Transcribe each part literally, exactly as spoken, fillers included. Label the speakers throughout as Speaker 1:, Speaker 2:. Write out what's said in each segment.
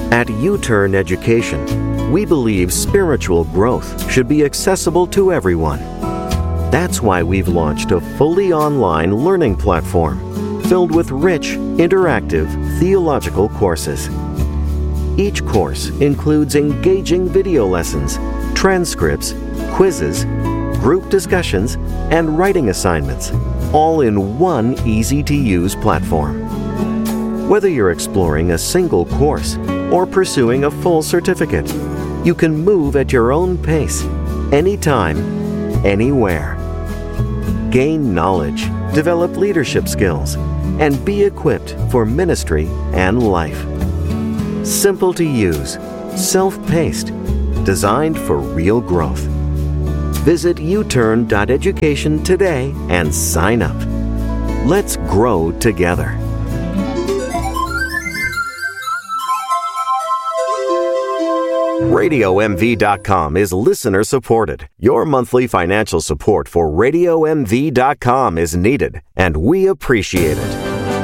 Speaker 1: At U-Turn Education, we believe spiritual growth should be accessible to everyone. That's why we've launched a fully online learning platform filled with rich, interactive theological courses. Each course includes engaging video lessons, transcripts, quizzes, group discussions, and writing assignments, all in one easy-to-use platform. Whether you're exploring a single course or pursuing a full certificate, you can move at your own pace, anytime, anywhere. Gain knowledge, develop leadership skills, and be equipped for ministry and life. Simple to use, self-paced, designed for real growth. Visit u turn dot education today and sign up. Let's grow together. Radio M V dot com is listener supported. Your monthly financial support for Radio M V dot com is needed, and we appreciate it.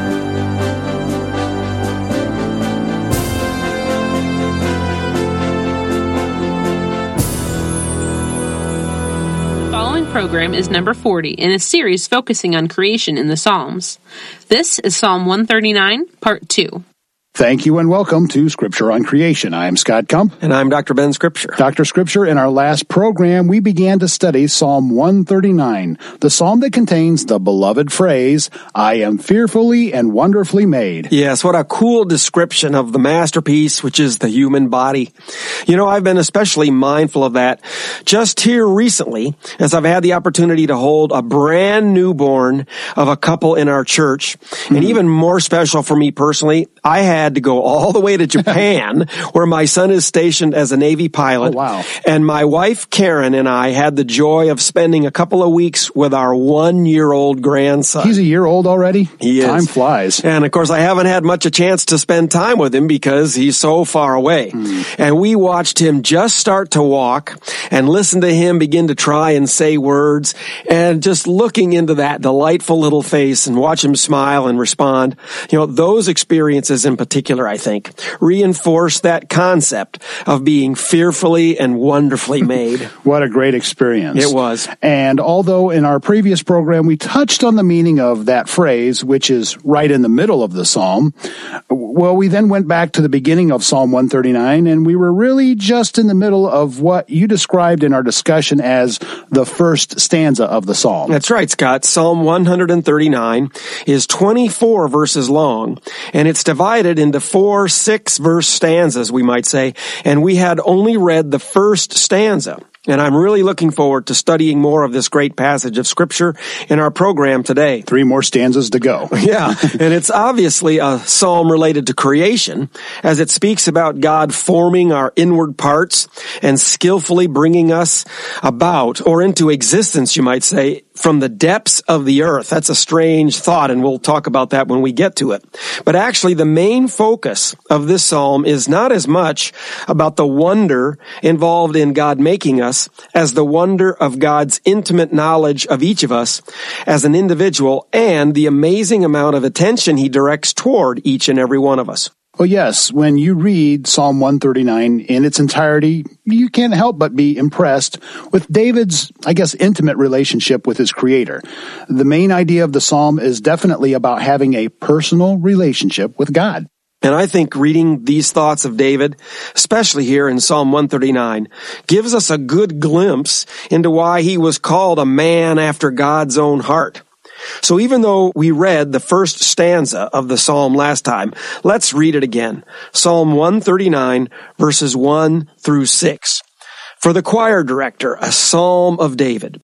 Speaker 2: The following program is number forty in a series focusing on creation in the Psalms. This is Psalm one thirty-nine, Part two.
Speaker 3: Thank you and welcome to Scripture on Creation. I'm Scott Kump.
Speaker 4: And I'm Doctor Ben Scripture.
Speaker 3: Doctor Scripture, in our last program, we began to study Psalm one thirty-nine, the psalm that contains the beloved phrase, I am fearfully and wonderfully made.
Speaker 4: Yes, what a cool description of the masterpiece, which is the human body. You know, I've been especially mindful of that just here recently, as I've had the opportunity to hold a brand newborn of a couple in our church. Mm-hmm. And even more special for me personally, I had had to go all the way to Japan, where my son is stationed as a Navy pilot.
Speaker 3: Oh, wow.
Speaker 4: And my wife, Karen, and I had the joy of spending a couple of weeks with our one-year-old grandson.
Speaker 3: He's a year old already?
Speaker 4: He is.
Speaker 3: Time flies.
Speaker 4: And, of course, I haven't had much a chance to spend time with him because he's so far away. Mm. And we watched him just start to walk and listen to him begin to try and say words, and just looking into that delightful little face and watch him smile and respond. You know, those experiences in particular, particular, I think, reinforce that concept of being fearfully and wonderfully made.
Speaker 3: What a great experience.
Speaker 4: It was.
Speaker 3: And although in our previous program we touched on the meaning of that phrase, which is right in the middle of the psalm, well, we then went back to the beginning of Psalm one thirty-nine, and we were really just in the middle of what you described in our discussion as the first stanza of the psalm.
Speaker 4: That's right, Scott. Psalm one thirty-nine is twenty-four verses long, and it's divided into four six-verse stanzas, we might say, and we had only read the first stanza. And I'm really looking forward to studying more of this great passage of Scripture in our program today.
Speaker 3: Three more stanzas to go.
Speaker 4: Yeah, and it's obviously a psalm related to creation, as it speaks about God forming our inward parts and skillfully bringing us about, or into existence, you might say, from the depths of the earth. That's a strange thought, and we'll talk about that when we get to it. But actually, the main focus of this psalm is not as much about the wonder involved in God making us as the wonder of God's intimate knowledge of each of us as an individual and the amazing amount of attention he directs toward each and every one of us.
Speaker 3: Well, yes, when you read Psalm one thirty-nine in its entirety, you can't help but be impressed with David's, I guess, intimate relationship with his Creator. The main idea of the psalm is definitely about having a personal relationship with God.
Speaker 4: And I think reading these thoughts of David, especially here in Psalm one thirty-nine, gives us a good glimpse into why he was called a man after God's own heart. So even though we read the first stanza of the psalm last time, let's read it again. Psalm one thirty-nine, verses one through six. For the choir director, a psalm of David.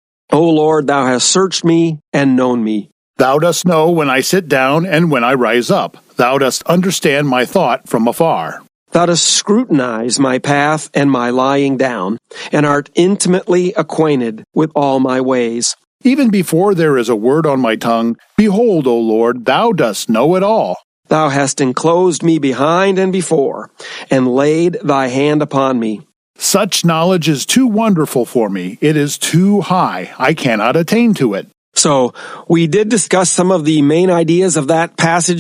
Speaker 4: O Lord, thou hast searched me and known me.
Speaker 3: Thou dost know when I sit down and when I rise up. Thou dost understand my thought from afar.
Speaker 4: Thou dost scrutinize my path and my lying down, and art intimately acquainted with all my ways.
Speaker 3: Even before there is a word on my tongue, behold, O Lord, thou dost know it all.
Speaker 4: Thou hast enclosed me behind and before, and laid thy hand upon me.
Speaker 3: Such knowledge is too wonderful for me. It is too high. I cannot attain to it.
Speaker 4: So, we did discuss some of the main ideas of that passage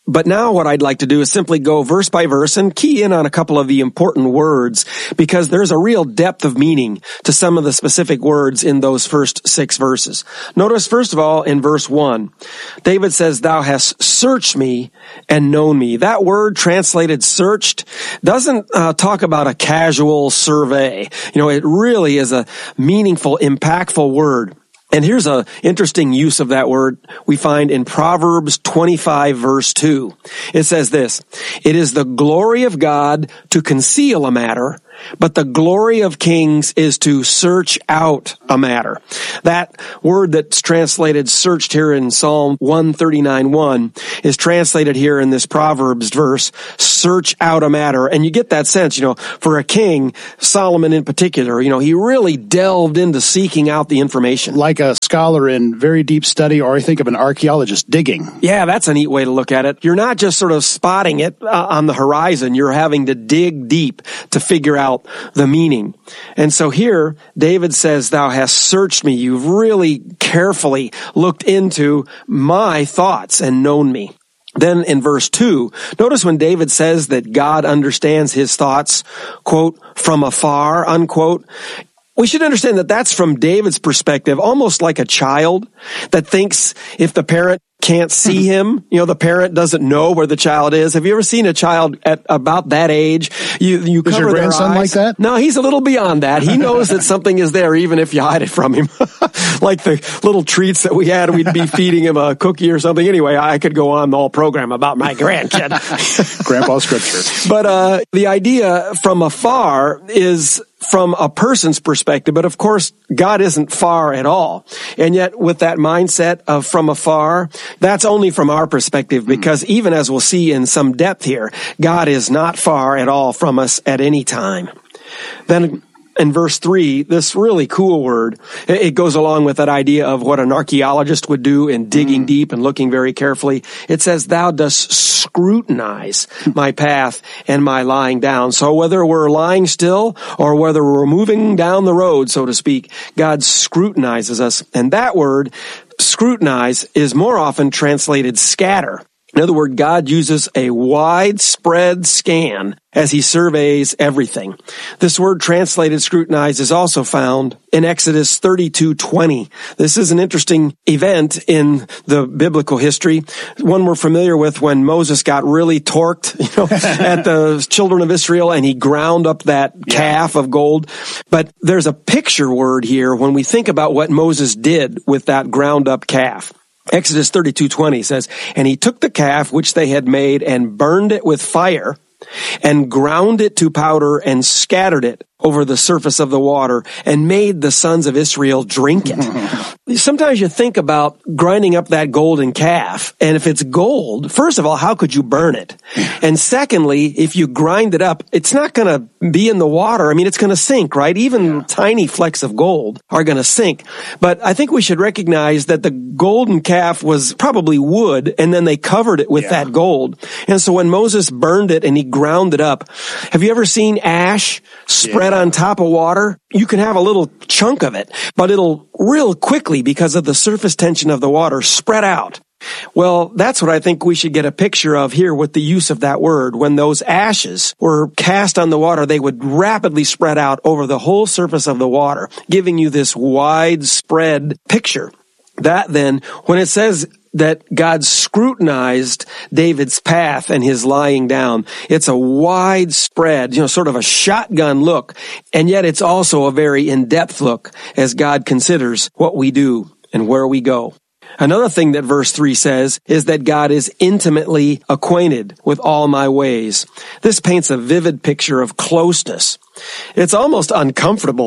Speaker 4: But now what I'd like to do is simply go verse by verse and key in on a couple of the important words, because there's a real depth of meaning to some of the specific words in those first six verses. Notice, first of all, in verse one, David says, "Thou hast searched me and known me." That word translated searched doesn't uh, talk about a casual survey. You know, it really is a meaningful, impactful word. And here's an interesting use of that word we find in Proverbs twenty-five, verse two. It says this, "It is the glory of God to conceal a matter, but the glory of kings is to search out a matter." That word that's translated searched here in Psalm one thirty-nine one is translated here in this Proverbs verse, search out a matter. And you get that sense, you know, for a king, Solomon in particular, you know, he really delved into seeking out the information.
Speaker 3: Like a scholar in very deep study, or I think of an archaeologist digging.
Speaker 4: Yeah, that's a neat way to look at it. You're not just sort of spotting it uh, on the horizon. You're having to dig deep to figure out the meaning. And so here, David says, "Thou hast searched me." You've really carefully looked into my thoughts and known me. Then in verse two, notice when David says that God understands his thoughts, quote, "from afar," unquote. We should understand that that's from David's perspective, almost like a child that thinks if the parent can't see him, you know, the parent doesn't know where the child is. Have you ever seen a child at about that age? You, you
Speaker 3: is
Speaker 4: cover
Speaker 3: your
Speaker 4: their
Speaker 3: grandson
Speaker 4: eyes.
Speaker 3: like that?
Speaker 4: No, he's a little beyond that. He knows that something is there, even if you hide it from him. Like the little treats that we had, we'd be feeding him a cookie or something. Anyway, I could go on the whole program about my grandkid.
Speaker 3: Grandpa scripture.
Speaker 4: But uh the idea from afar is from a person's perspective, but of course, God isn't far at all. And yet, with that mindset of from afar, that's only from our perspective, because even as we'll see in some depth here, God is not far at all from us at any time. Then, in verse three, this really cool word, it goes along with that idea of what an archaeologist would do in digging mm. deep and looking very carefully. It says, "Thou dost scrutinize my path and my lying down." So whether we're lying still or whether we're moving down the road, so to speak, God scrutinizes us. And that word, scrutinize, is more often translated scatter. In other words, God uses a widespread scan as he surveys everything. This word translated scrutinize is also found in Exodus thirty-two twenty. This is an interesting event in the biblical history, one we're familiar with when Moses got really torqued, you know, at the children of Israel, and he ground up that yeah. calf of gold. But there's a picture word here when we think about what Moses did with that ground up calf. Exodus thirty-two twenty says, "And he took the calf which they had made and burned it with fire and ground it to powder and scattered it over the surface of the water and made the sons of Israel drink it." Sometimes you think about grinding up that golden calf, and if it's gold, first of all, how could you burn it? And secondly, if you grind it up, it's not going to be in the water. I mean, it's going to sink, right? Even yeah. tiny flecks of gold are going to sink. But I think we should recognize that the golden calf was probably wood, and then they covered it with yeah. that gold. And so when Moses burned it and he ground it up, have you ever seen ash spread yeah. on top of water? You can have a little chunk of it, but it'll real quickly, because of the surface tension of the water, spread out. Well, that's what I think we should get a picture of here with the use of that word. When those ashes were cast on the water, they would rapidly spread out over the whole surface of the water, giving you this widespread picture. That then, when it says that God scrutinized David's path and his lying down, it's a widespread, you know, sort of a shotgun look, and yet it's also a very in-depth look as God considers what we do and where we go. Another thing that verse three says is that God is intimately acquainted with all my ways. This paints a vivid picture of closeness. It's almost uncomfortable.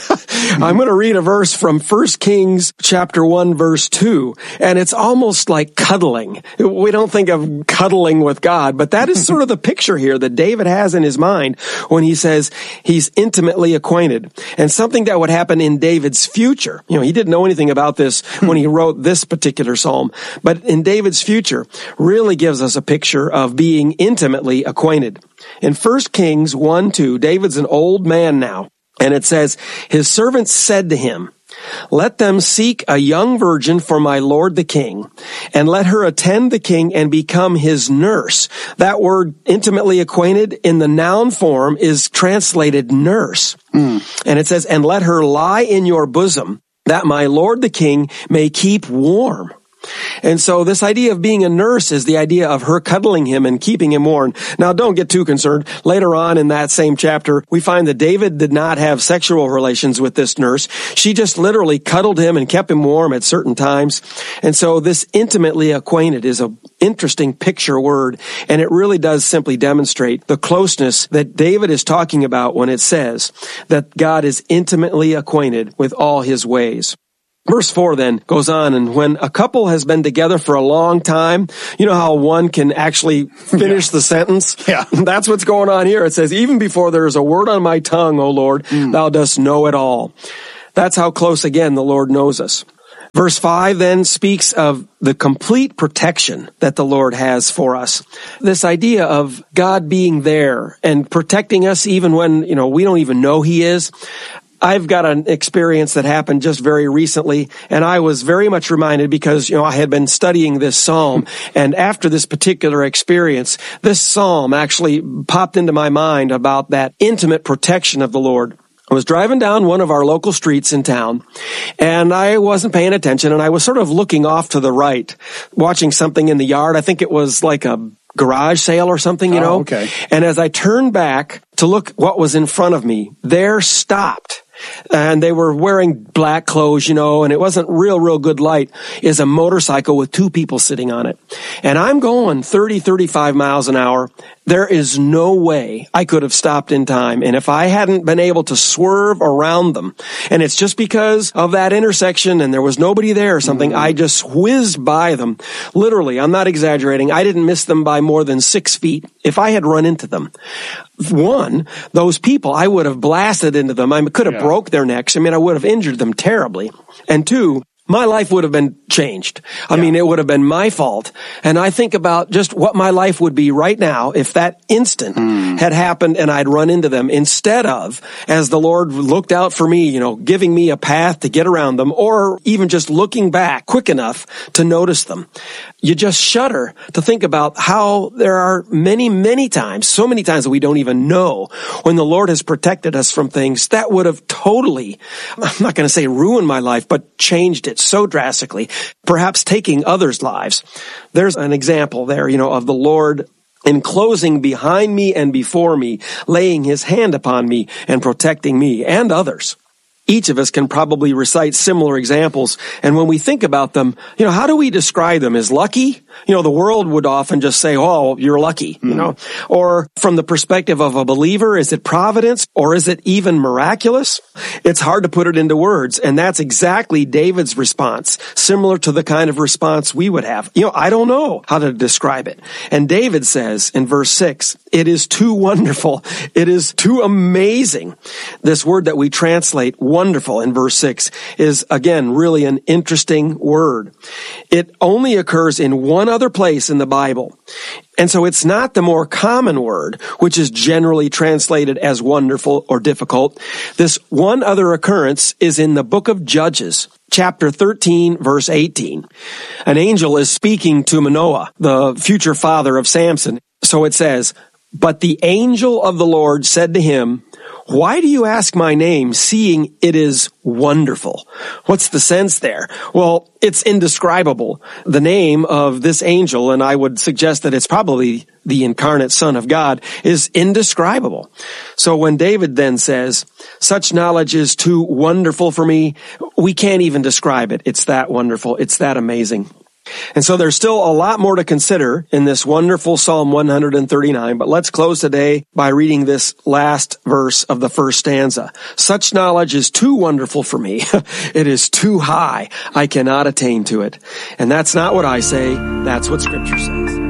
Speaker 4: I'm going to read a verse from First Kings chapter one, verse two, and it's almost like cuddling. We don't think of cuddling with God, but that is sort of the picture here that David has in his mind when he says he's intimately acquainted. And something that would happen in David's future. You know, he didn't know anything about this when he wrote this particular psalm, but in David's future really gives us a picture of being intimately acquainted. In First Kings one two, David's an old man now, and it says, his servants said to him, Let them seek a young virgin for my lord the king, and let her attend the king and become his nurse. That word intimately acquainted in the noun form is translated nurse. Mm. And it says, and let her lie in your bosom, that my lord the king may keep warm. And so this idea of being a nurse is the idea of her cuddling him and keeping him warm. Now, don't get too concerned. Later on in that same chapter, we find that David did not have sexual relations with this nurse. She just literally cuddled him and kept him warm at certain times. And so this intimately acquainted is an interesting picture word, and it really does simply demonstrate the closeness that David is talking about when it says that God is intimately acquainted with all his ways. Verse four then goes on, and when a couple has been together for a long time, you know how one can actually finish yeah. the sentence?
Speaker 3: Yeah.
Speaker 4: That's what's going on here. It says, even before there is a word on my tongue, O Lord, mm. thou dost know it all. That's how close, again, the Lord knows us. Verse five then speaks of the complete protection that the Lord has for us. This idea of God being there and protecting us even when, you know, we don't even know He is. I've got an experience that happened just very recently, and I was very much reminded because, you know, I had been studying this psalm, and after this particular experience, this psalm actually popped into my mind about that intimate protection of the Lord. I was driving down one of our local streets in town, and I wasn't paying attention, and I was sort of looking off to the right, watching something in the yard. I think it was like a garage sale or something, you know?
Speaker 3: Oh, okay.
Speaker 4: And as I turned back to look what was in front of me, there stopped, and they were wearing black clothes, you know, and it wasn't real, real good light, is a motorcycle with two people sitting on it. And I'm going thirty, thirty-five miles an hour. There is no way I could have stopped in time. And if I hadn't been able to swerve around them, and it's just because of that intersection and there was nobody there or something, mm-hmm. I just whizzed by them. Literally, I'm not exaggerating. I didn't miss them by more than six feet if I had run into them. One, those people, I would have blasted into them. I could have yeah. broke their necks. I mean, I would have injured them terribly. And two, my life would have been changed. I yeah. mean, it would have been my fault. And I think about just what my life would be right now if that instant mm. had happened and I'd run into them, instead of, as the Lord looked out for me, you know, giving me a path to get around them, or even just looking back quick enough to notice them. You just shudder to think about how there are many, many times, so many times that we don't even know, when the Lord has protected us from things that would have totally, I'm not going to say ruined my life, but changed it so drastically, perhaps taking others' lives. There's an example there, you know, of the Lord enclosing behind me and before me, laying His hand upon me and protecting me and others. Each of us can probably recite similar examples, and when we think about them, you know, how do we describe them? As lucky? You know, the world would often just say, oh, you're lucky, mm-hmm. you know. Or from the perspective of a believer, is it providence, or is it even miraculous? It's hard to put it into words, and that's exactly David's response, similar to the kind of response we would have. You know, I don't know how to describe it. And David says in verse six, it is too wonderful, it is too amazing. This word that we translate wonderful in verse six is, again, really an interesting word. It only occurs in one other place in the Bible. And so it's not the more common word, which is generally translated as wonderful or difficult. This one other occurrence is in the book of Judges, chapter thirteen, verse eighteen. An angel is speaking to Manoah, the future father of Samson. So it says, but the angel of the Lord said to him, why do you ask my name, seeing it is wonderful? What's the sense there? Well, it's indescribable. The name of this angel, and I would suggest that it's probably the incarnate Son of God, is indescribable. So when David then says, such knowledge is too wonderful for me, we can't even describe it. It's that wonderful. It's that amazing. And so there's still a lot more to consider in this wonderful Psalm one thirty-nine, but let's close today by reading this last verse of the first stanza. Such knowledge is too wonderful for me. It is too high. I cannot attain to it. And that's not what I say. That's what Scripture says.